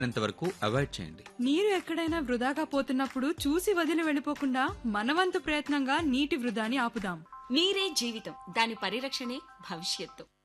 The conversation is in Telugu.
వరకు అవాయిడ్ చేయండి. నీరు ఎక్కడైనా వృధాగా పోతున్నప్పుడు చూసి వదిలి వెళ్ళిపోకుండా మనవంతు ప్రయత్నంగా నీటి వృధాని ఆపుదాం. నీరే జీవితం, దాని పరిరక్షణే భవిష్యత్తు.